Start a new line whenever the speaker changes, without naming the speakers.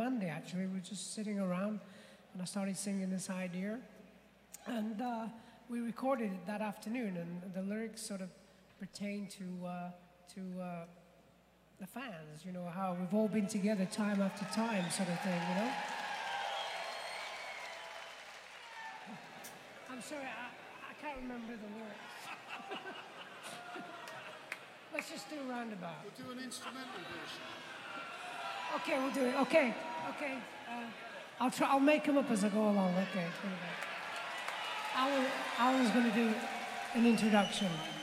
Monday, actually. We were just sitting around, and I started singing this idea. And we recorded it that afternoon, and the lyrics sort of pertain to the fans, you know, how we've all been together time after time, sort of thing, you know? I'm sorry, I can't remember the lyrics. Let's just do a roundabout.
We'll do an instrumental version.
Okay, we'll do it. Okay. I'll make them up as I go along. Okay. Alan's going to do an introduction.